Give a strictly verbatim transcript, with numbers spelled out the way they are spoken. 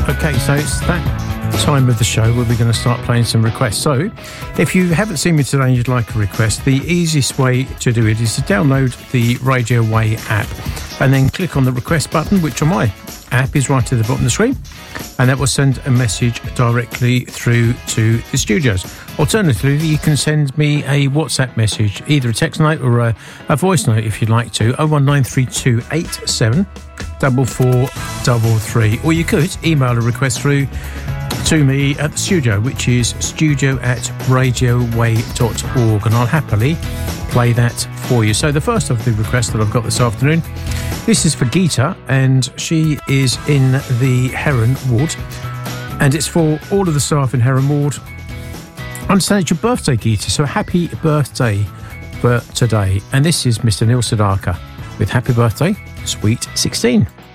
Okay, so it's that time of the show where we're going to start playing some requests. So if you haven't seen me today and you'd like a request, the easiest way to do it is to download the Radio Way app and then click on the request button, which on my app is right at the bottom of the screen, and that will send a message directly through to the studios. Alternatively, you can send me a WhatsApp message, either a text note or a, a voice note if you'd like to, oh one nine three two eight seven four four three three, or you could email a request through to me at the studio, which is studio at radio way dot org, and I'll happily play that for you. So the first of the requests that I've got this afternoon, this is for Geeta, and she is in the Heron ward, and it's for all of the staff in Heron ward. I understand it's your birthday, Geeta, so happy birthday for today. And this is Mister Neil Sedaka with Happy Birthday, Sweet sixteen.